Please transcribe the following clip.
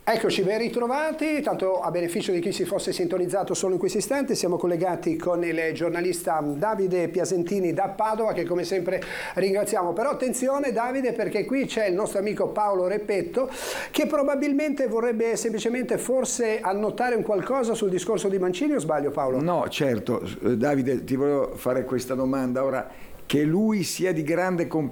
Eccoci, ben ritrovati, tanto a beneficio di chi si fosse sintonizzato solo in questo istante, siamo collegati con il giornalista Davide Piasentini da Padova, che come sempre ringraziamo. Però attenzione Davide, perché qui c'è il nostro amico Paolo Repetto, che probabilmente vorrebbe semplicemente forse annotare un qualcosa sul discorso di Mancini, o sbaglio Paolo? No, certo, Davide, ti volevo fare questa domanda ora. Che lui sia di grande